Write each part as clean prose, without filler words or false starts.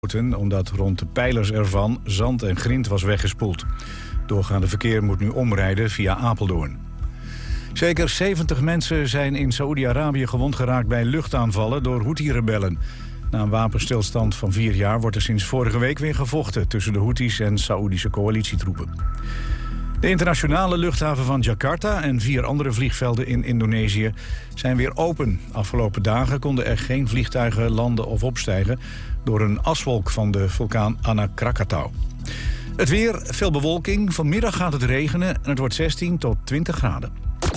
omdat rond de pijlers ervan zand en grind was weggespoeld. Doorgaande verkeer moet nu omrijden via Apeldoorn. Zeker 70 mensen zijn in Saoedi-Arabië gewond geraakt bij luchtaanvallen door Houthi-rebellen. Na een wapenstilstand van 4 jaar wordt er sinds vorige week weer gevochten tussen de Houthis en Saoedische coalitietroepen. De internationale luchthaven van Jakarta en 4 andere vliegvelden in Indonesië zijn weer open. Afgelopen dagen konden er geen vliegtuigen landen of opstijgen door een aswolk van de vulkaan Anak Krakatau. Het weer, veel bewolking. Vanmiddag gaat het regenen en het wordt 16 tot 20 graden.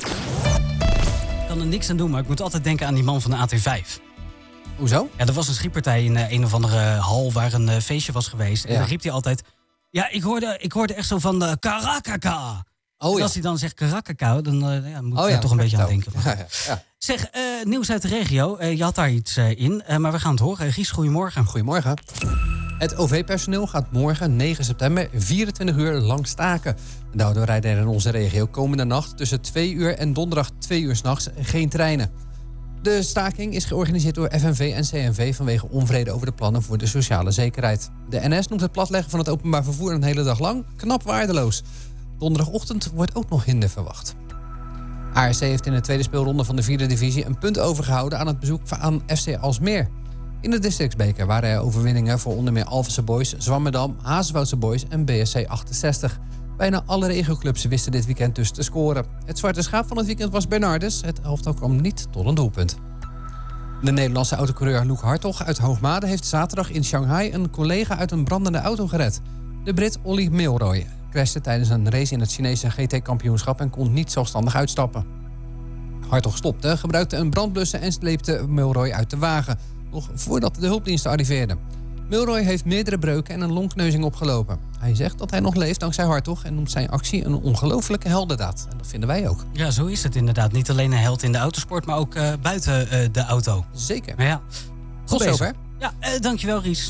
Ik kan er niks aan doen, maar ik moet altijd denken aan die man van de AT5. Hoezo? Ja, er was een schietpartij in een of andere hal waar een feestje was geweest. En dan riep hij altijd... Ja, ik hoorde echt zo van de karakaka. En als hij dan zegt karakaka, dan moet ik daar toch een beetje aan denken. Ja. Zeg, nieuws uit de regio. Je had daar iets in, maar we gaan het horen. Gies, goedemorgen. Goedemorgen. Het OV-personeel gaat morgen, 9 september, 24 uur lang staken. Daardoor rijden er in onze regio komende nacht tussen 2 uur en donderdag 2 uur 's nachts geen treinen. De staking is georganiseerd door FNV en CNV vanwege onvrede over de plannen voor de sociale zekerheid. De NS noemt het platleggen van het openbaar vervoer een hele dag lang knap waardeloos. Donderdagochtend wordt ook nog hinder verwacht. ARC heeft in de tweede speelronde van de 4e divisie een punt overgehouden aan het bezoek aan FC Alsmeer. In de districtsbeker waren er overwinningen voor onder meer Alphense Boys, Zwammerdam, Hazenwoudse Boys en BSC 68. Bijna alle regioclubs wisten dit weekend dus te scoren. Het zwarte schaap van het weekend was Bernardus. Het elftal kwam niet tot een doelpunt. De Nederlandse autocoureur Loek Hartog uit Hoogmade heeft zaterdag in Shanghai een collega uit een brandende auto gered. De Brit Ollie Milroy crashte tijdens een race in het Chinese GT-kampioenschap en kon niet zelfstandig uitstappen. Hartog stopte, gebruikte een brandblusser en sleepte Milroy uit de wagen, nog voordat de hulpdiensten arriveerden. Milroy heeft meerdere breuken en een longkneuzing opgelopen. Hij zegt dat hij nog leeft dankzij Hartog en noemt zijn actie een ongelooflijke heldendaad. En dat vinden wij ook. Ja, zo is het inderdaad. Niet alleen een held in de autosport, maar ook buiten de auto. Zeker. Maar ja, tot zover. Ja, dankjewel Ries.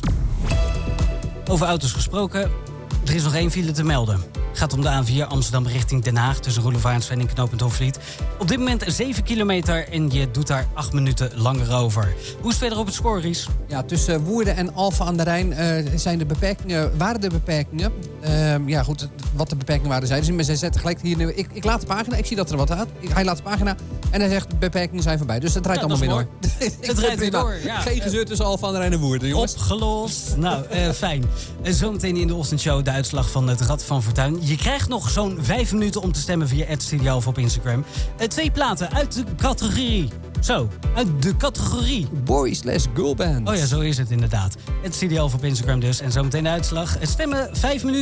Over auto's gesproken, er is nog 1 file te melden. Het gaat om de A4 Amsterdam richting Den Haag tussen Roelevarensveen en knooppunt Hofvliet. Op dit moment 7 kilometer en je doet daar 8 minuten langer over. Hoe is het verder op het spoor, Ries? Ja, tussen Woerden en Alphen aan de Rijn waren de beperkingen. Ja goed, wat de beperkingen waren zijn. Dus zij zetten gelijk hier... Ik laat de pagina, ik zie dat er wat uit. Hij laat de pagina en hij zegt de beperkingen zijn voorbij. Dus het draait allemaal weer door. Het draait weer door, ja. Geen gezeur tussen Alphen aan de Rijn en Woerden, jongens. Opgelost. Nou, fijn. Zometeen in de ochtendshow de uitslag van het Rad van Fortuin. Je krijgt nog zo'n 5 minuten om te stemmen via @studioalf op Instagram. 2 platen uit de categorie. Zo, uit de categorie. Boy/girl band. Oh ja, zo is het inderdaad. @studioalf op Instagram dus. En zometeen de uitslag. Stemmen 5 minuten.